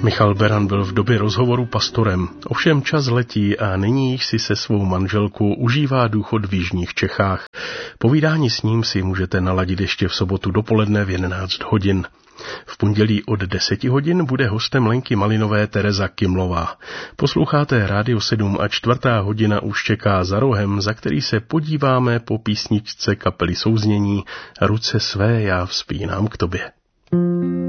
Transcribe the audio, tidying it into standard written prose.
Michal Beran byl v době rozhovoru pastorem, ovšem čas letí a nyní si se svou manželkou užívá důchod v jižních Čechách. Povídání s ním si můžete naladit ještě v sobotu dopoledne v 11 hodin. V pondělí od 10 hodin bude hostem Lenky Malinové Tereza Kimlová. Posloucháte Rádio 7 a 4. hodina už čeká za rohem, za který se podíváme po písničce kapely Souznění Ruce své já vzpínám k tobě.